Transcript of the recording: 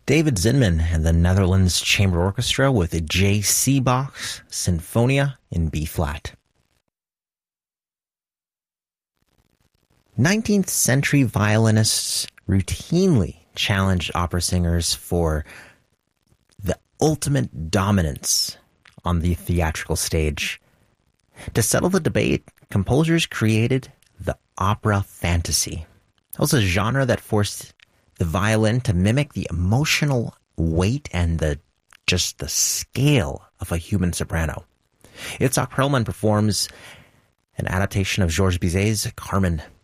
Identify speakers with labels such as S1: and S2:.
S1: David Zinman and the Netherlands Chamber Orchestra with a J.C. Bach's Sinfonia in B-flat. 19th century violinists routinely challenged opera singers for the ultimate dominance on the theatrical stage. To settle the debate, composers created the opera fantasy. It was a genre that forced the violin to mimic the emotional weight and the scale of a human soprano. Itzhak Perlman performs an adaptation of Georges Bizet's Carmen.